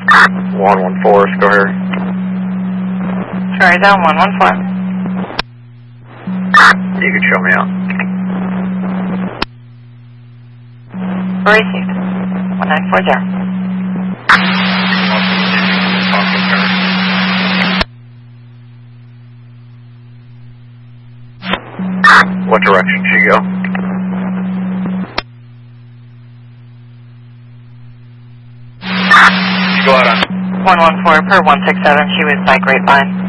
114, go here. Sorry, down 114. You can show me out. Received. 1940. What direction should you go? Go out on 114 per 167. She was by Grapevine.